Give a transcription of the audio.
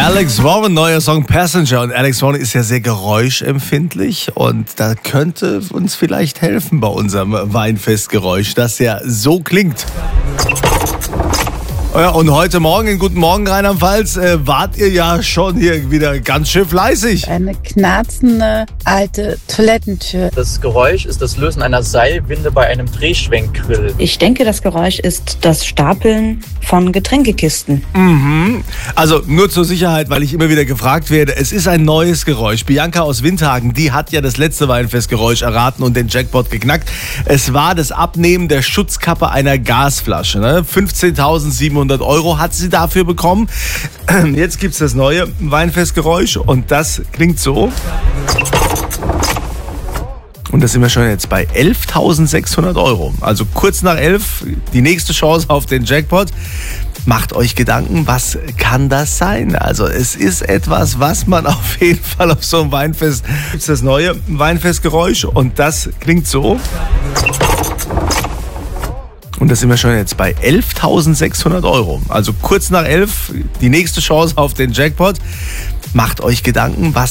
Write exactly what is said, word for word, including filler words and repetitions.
Alex Warren, neuer Song Passenger. Und Alex Warren ist ja sehr geräuschempfindlich und da könnte uns vielleicht helfen bei unserem Weinfestgeräusch, das ja so klingt. Ja, und heute Morgen in Guten Morgen Rheinland-Pfalz äh, wart ihr ja schon hier wieder ganz schön fleißig. Eine knarzende alte Toilettentür. Das Geräusch ist das Lösen einer Seilwinde bei einem Drehschwenkgrill. Ich denke, das Geräusch ist das Stapeln von Getränkekisten. Mhm. Also nur zur Sicherheit, weil ich immer wieder gefragt werde, es ist ein neues Geräusch. Bianca aus Windhagen, die hat ja das letzte Weinfestgeräusch erraten und den Jackpot geknackt. Es war das Abnehmen der Schutzkappe einer Gasflasche. Ne? fünfzehntausendsiebenhundert Euro hat sie dafür bekommen. Jetzt gibt es das neue Weinfestgeräusch und das klingt so. Und da sind wir schon jetzt bei elftausendsechshundert Euro. Also kurz nach elf, die nächste Chance auf den Jackpot. Macht euch Gedanken, was kann das sein? Also es ist etwas, was man auf jeden Fall auf so einem Weinfest... Gibt es das neue Weinfestgeräusch und das klingt so. Und da sind wir schon jetzt bei elftausendsechshundert Euro. Also kurz nach elf, die nächste Chance auf den Jackpot. Macht euch Gedanken, was